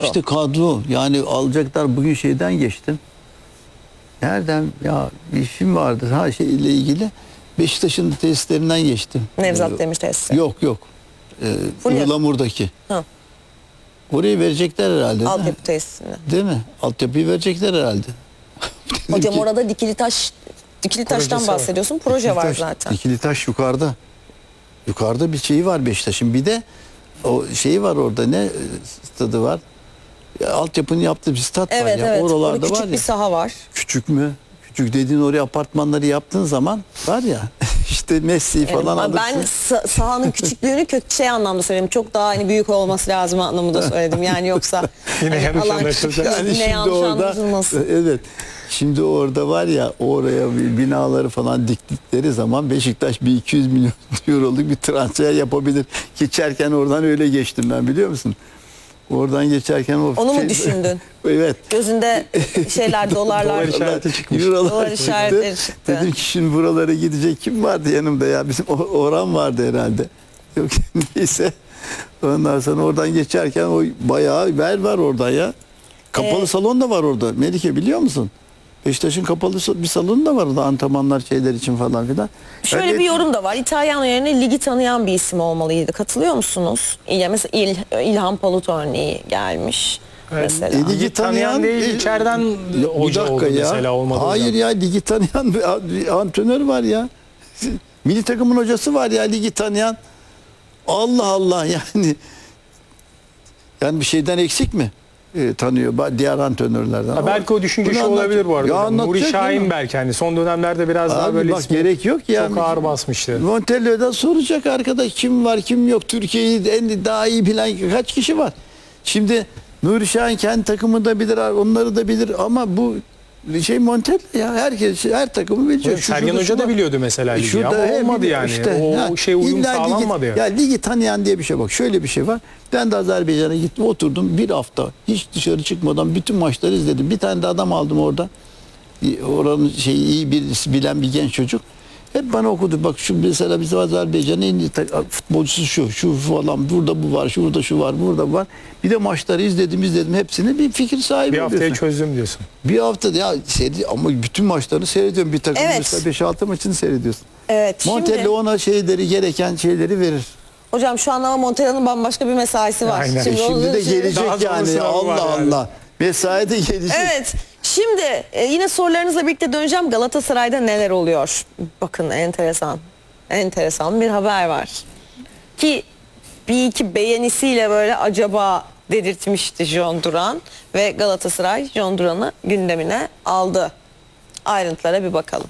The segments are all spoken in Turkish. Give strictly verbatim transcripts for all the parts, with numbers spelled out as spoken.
İşte kadro. Yani alacaklar, bugün şeyden geçtim. Nereden ya, bir işim vardı ha şey ile ilgili. Beşiktaş'ın tesislerinden geçtim. Nevzat Ee, Demir tesisi. Yok yok. Ee, Ihlamur'daki. Ha. Orayı verecekler herhalde. Altyapı tesisine. Değil mi? Altyapıyı verecekler herhalde. Hocam orada dikili taş, dikili taştan bahsediyorsun. Var. Proje var zaten. Dikili taş yukarıda. Yukarıda bir şeyi var Beşiktaş'ın. Bir de o şeyi var orada, ne stadı var? Ya, altyapını yaptığı bir stat evet, var ya. Evet. Oralarda küçük var ya. bir saha var. Küçük mü? Küçük dediğin oraya apartmanları yaptığın zaman var ya işte Messi Yani falan alırsın. ben sahanın küçüklüğünü kötü şey anlamda söyledim. Çok daha hani büyük olması lazım anlamında söyledim. Yani yoksa yine hani yanlış alan anlaşılacak. Yani yine yanlış orada, anlaşılmasın. evet. Şimdi orada var ya, oraya bir binaları falan diktikleri zaman Beşiktaş bir iki yüz milyon euroluk bir transfer yapabilir. Geçerken oradan öyle geçtim ben, biliyor musun? Oradan geçerken o Onu şey, mu düşündün? Evet. Gözünde şeyler, dolarlar. Dolar işareti çıkmış. Eurolar Dolar çıktı. işaretleri çıktı. Dedim ki şimdi buralara gidecek kim vardı yanımda ya? Bizim Orhan vardı herhalde. Yok neyse. Ondan sonra oradan geçerken o bayağı ver var orada ya. Kapalı ee, salon da var orada. Melike, biliyor musun? Beşiktaş'ın kapalı bir salonu da var orada, antrenmanlar şeyler için falan filan. Şöyle yani bir yorum da var. İtalyan yerine ligi tanıyan bir isim olmalıydı. Katılıyor musunuz? Ya mesela İl, İlhan Palut örneği gelmiş. Evet. Mesela. E, ligi tanıyan değil, e, içeriden hoca oldu ya. mesela, olmadı. Hayır hocam. Ya, ligi tanıyan bir antrenör var ya. Milli takımın hocası var ya, ligi tanıyan. Allah Allah yani. Yani bir şeyden eksik mi? E, tanıyor diğer antrenörlerden. Ha, belki o düşünce şu olabilir bu arada. Nuri Şahin belki hani son dönemlerde biraz abi daha böyle bak, gerek yok ya. Çok ağır basmıştı. Montella'dan soracak arkadaş, kim var kim yok. Türkiye'yi en daha iyi bilen kaç kişi var? Şimdi Nuri Şahin kendi takımını da bilir, onları da bilir ama bu şey Montella ya, herkes her takımı biliyor. Evet, Sergen Hoca da biliyordu mesela ligi şurada, ama olmadı yani. Işte, o ha, şey uyum sağlanmadı ligi, ya. Ya ligi tanıyan diye bir şey, bak şöyle bir şey var. Ben de Azerbaycan'a gittim, oturdum bir hafta hiç dışarı çıkmadan bütün maçları izledim. Bir tane de adam aldım orada. Oranın şeyi iyi bir bilen bir genç çocuk. Hep bana okudu. Bak şu mesela bizim Azerbaycan'ın en iyi futbolcusu şu, şu falan, burada bu var, şurada şu var, burada bu var. Bir de maçları izledim, izledim hepsini, bir fikir sahibi bir haftaya oluyorsun. Çözdüm diyorsun. Bir hafta ya seyred, ama bütün maçlarını seyrediyorum. Bir takım evet. mesela beş altı maçını seyrediyorsun. Evet. Montella şimdi ona şeyleri, gereken şeyleri verir. Hocam şu an ama Montella'nın bambaşka bir mesaisi var. Aynen. Şimdi, şimdi de gelecek yani. Allah Allah. Yani. Mesai de gelecek. Evet. Şimdi e, yine sorularınızla birlikte döneceğim. Galatasaray'da neler oluyor? Bakın enteresan. Enteresan bir haber var. Ki bir iki beğenisiyle böyle acaba dedirtmişti John Duran. Ve Galatasaray John Duran'ı gündemine aldı. Ayrıntılara bir bakalım.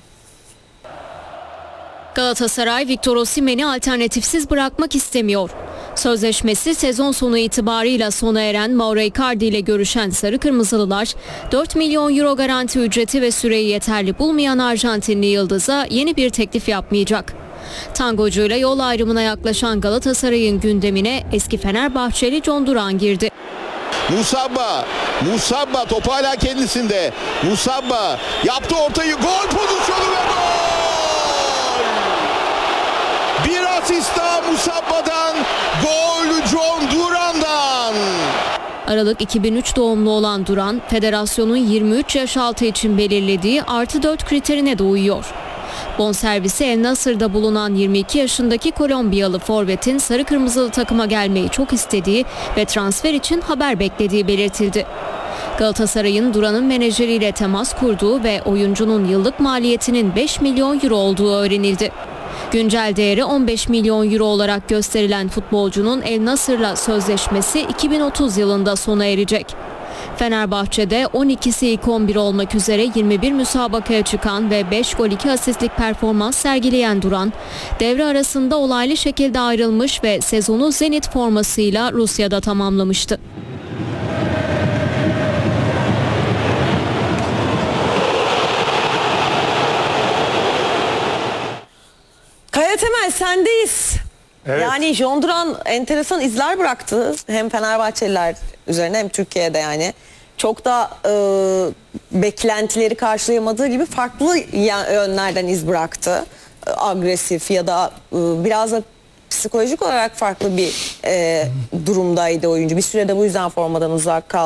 Galatasaray Victor Osimhen'i alternatifsiz bırakmak istemiyor. Sözleşmesi sezon sonu itibarıyla sona eren Mauro Icardi ile görüşen Sarı Kırmızılılar, dört milyon euro garanti ücreti ve süreyi yeterli bulmayan Arjantinli yıldıza yeni bir teklif yapmayacak. Tangocuyla yol ayrımına yaklaşan Galatasaray'ın gündemine eski Fenerbahçeli John Duran girdi. Musabba, Musabba topu hala kendisinde. Musabba yaptı ortayı, gol pozisyonu ve gol! Bir asist daha Musabba'dan, gol John Duran'dan. Aralık iki bin üç doğumlu olan Duran, federasyonun yirmi üç yaş altı için belirlediği artı dört kriterine de uyuyor. Bonservisi El Nasır'da bulunan yirmi iki yaşındaki Kolombiyalı forvetin sarı kırmızılı takıma gelmeyi çok istediği ve transfer için haber beklediği belirtildi. Galatasaray'ın Duran'ın menajeriyle temas kurduğu ve oyuncunun yıllık maliyetinin beş milyon euro olduğu öğrenildi. Güncel değeri on beş milyon euro olarak gösterilen futbolcunun El Nasır'la sözleşmesi iki bin otuz yılında sona erecek. Fenerbahçe'de on ikisi ilk on bir olmak üzere yirmi bir müsabakaya çıkan ve beş gol iki asistlik performans sergileyen Duran, devre arasında olaylı şekilde ayrılmış ve sezonu Zenit formasıyla Rusya'da tamamlamıştı. Kaya Temel, sendeyiz. Evet. Yani John Duran enteresan izler bıraktı. Hem Fenerbahçeliler üzerine hem Türkiye'de yani. Çok da e, beklentileri karşılayamadığı gibi farklı yönlerden iz bıraktı. E, agresif ya da e, biraz da psikolojik olarak farklı bir e, durumdaydı oyuncu. Bir sürede bu yüzden formadan uzak kaldı.